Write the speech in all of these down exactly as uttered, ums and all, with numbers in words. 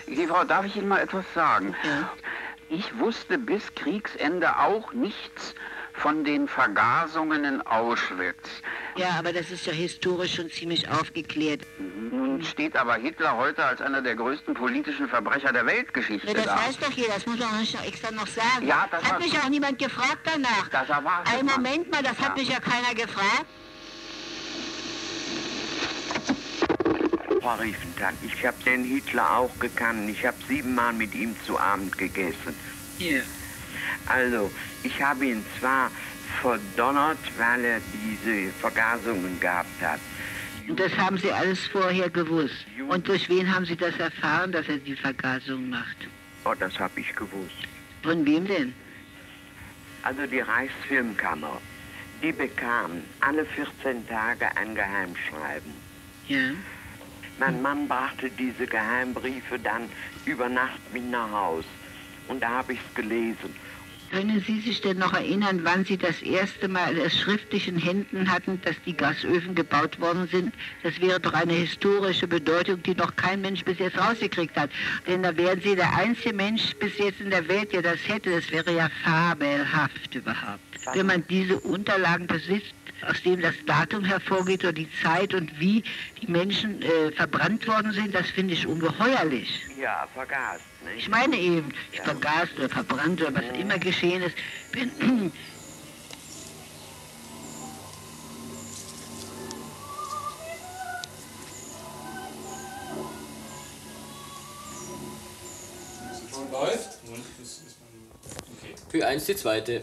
Die Frau, darf ich Ihnen mal etwas sagen? Ja. Ich wusste bis Kriegsende auch nichts von den Vergasungen in Auschwitz. Ja, aber das ist ja historisch schon ziemlich aufgeklärt. Nun steht aber Hitler heute als einer der größten politischen Verbrecher der Weltgeschichte Ja, das da. weiß doch jeder, das muss man nicht noch extra noch sagen. Ja, das hat war- mich auch niemand gefragt danach. Das erwartet Einen man. Moment mal, das Ja. hat mich ja keiner gefragt. Frau Riefenthal, ich habe den Hitler auch gekannt. Ich habe siebenmal mit ihm zu Abend gegessen. Ja. Also, ich habe ihn zwar verdonnert, weil er diese Vergasungen gehabt hat. Und das haben Sie alles vorher gewusst. Und durch wen haben Sie das erfahren, dass er die Vergasung macht? Oh, das habe ich gewusst. Von wem denn? Also die Reichsfilmkammer, die bekam alle vierzehn Tage ein Geheimschreiben. Ja. Mein Mann brachte diese Geheimbriefe dann über Nacht mit nach Haus. Und da habe ich es gelesen. Können Sie sich denn noch erinnern, wann Sie das erste Mal es schriftlich in Händen hatten, dass die Gasöfen gebaut worden sind? Das wäre doch eine historische Bedeutung, die noch kein Mensch bis jetzt rausgekriegt hat. Denn da wären Sie der einzige Mensch bis jetzt in der Welt, der das hätte. Das wäre ja fabelhaft überhaupt. Wenn man diese Unterlagen besitzt, aus dem das Datum hervorgeht oder die Zeit und wie die Menschen äh, verbrannt worden sind, das finde ich ungeheuerlich. Ja, vergast, Ich nicht? meine eben, ich Ja. vergaß oder verbrannt oder was immer geschehen ist. Wenn, Schon läuft. Okay. Für eins die zweite.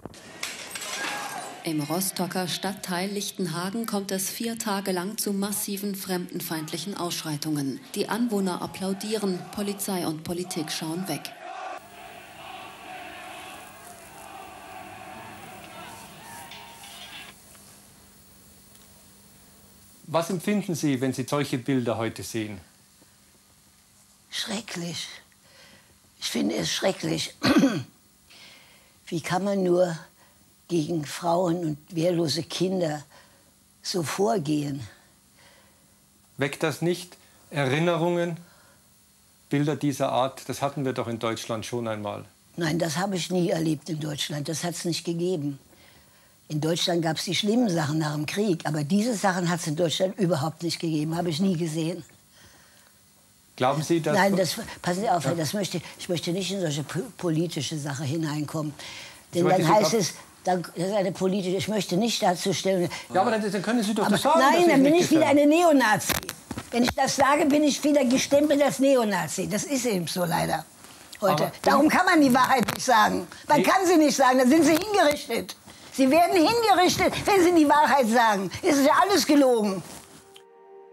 Im Rostocker Stadtteil Lichtenhagen kommt es vier Tage lang zu massiven fremdenfeindlichen Ausschreitungen. Die Anwohner applaudieren, Polizei und Politik schauen weg. Was empfinden Sie, wenn Sie solche Bilder heute sehen? Schrecklich. Ich finde es schrecklich. Wie kann man nur gegen Frauen und wehrlose Kinder so vorgehen? Weckt das nicht Erinnerungen, Bilder dieser Art? Das hatten wir doch in Deutschland schon einmal. Nein, das habe ich nie erlebt in Deutschland. Das hat es nicht gegeben. In Deutschland gab es die schlimmen Sachen nach dem Krieg. Aber diese Sachen hat es in Deutschland überhaupt nicht gegeben. Habe ich nie gesehen. Glauben Sie, dass... Nein, das, passen Sie auf, Ja. das möchte, ich möchte nicht in solche po- politische Sache hineinkommen. Denn wollte dann Sie heißt grad- es, dann, das ist eine politische, ich möchte nicht dazu stellen. Ja, aber dann, dann können Sie doch Aber das sagen. nein, dass dann Sie bin nicht ich wieder gefällt. eine Neonazi. Wenn ich das sage, bin ich wieder gestempelt als Neonazi. Das ist eben so leider heute. Aber- Darum kann man die Wahrheit nicht sagen. Man Nee. kann sie nicht sagen, dann sind sie hingerichtet. Sie werden hingerichtet, wenn sie die Wahrheit sagen. Es ist ja alles gelogen.